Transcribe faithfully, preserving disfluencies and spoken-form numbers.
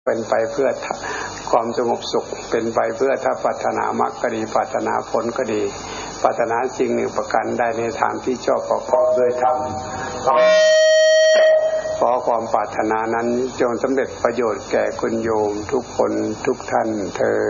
เป็นไปเพื่อความสงบสุขเป็นไปเพื่อถ้าปรารถนามรรคก็ดีปรารถนาผลก็ดีปรารถนาสิ่งหนึ่งประการใดในทางที่ชอบประกอบด้วยธรรมขอความปรารถนานั้นจงสำเร็จประโยชน์แก่คุณโยมทุกคนทุกท่านเทอญ